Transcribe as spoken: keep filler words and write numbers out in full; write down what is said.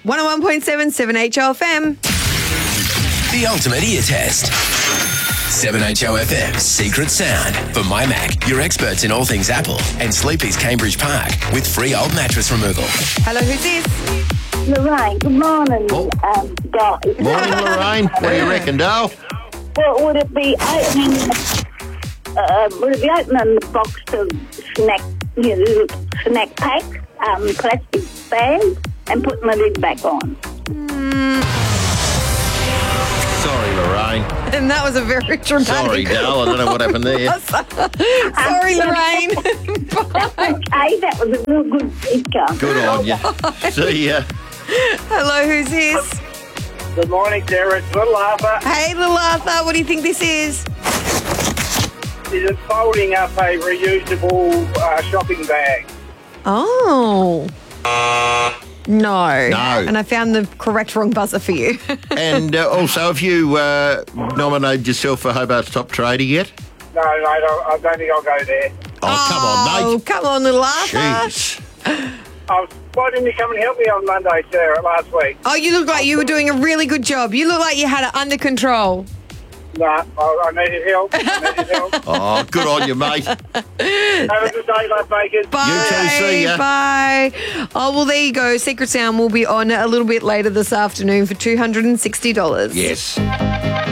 one oh one point seven, seven H O F M. The ultimate ear test. seven H O F M's Secret Sound. For My Mac, your experts in all things Apple, and Sleepy's Cambridge Park with free old mattress removal. Hello, who's this? Lorraine, good morning, Oh. um, guys. Morning, Lorraine. What do you reckon, Dale? Well, would it be opening, uh, would it be opening the box of snack, you know, snack pack, um, plastic bag, and putting the lid back on? Sorry, Lorraine. And that was a very dramatic... Sorry, Dale. I don't know what happened there. Sorry, Lorraine. That's okay, that was a real good picture. Good on you. See ya. Hello, who's this? Good morning, Sarah. It's Little Arthur. Hey, little Arthur, what do you think this is? Is it folding up a reusable uh, shopping bag? Oh. No. No. And I found the correct wrong buzzer for you. And uh, also, have you uh, nominated yourself for Hobart's top trader yet? No, mate, I, I don't think I'll go there. Oh, come on, Oh, mate. come on, little Arthur. Jeez. I was, why didn't you come and help me on Monday, Sarah, last week? Oh, you look like you were doing a really good job. You look like you had it under control. No, I, I needed help. I needed help. Oh, good on you, mate. Have a good day, love makers. Bye. You too, see ya. Bye. Oh, well, there you go. Secret Sound will be on a little bit later this afternoon for two hundred sixty dollars. Yes.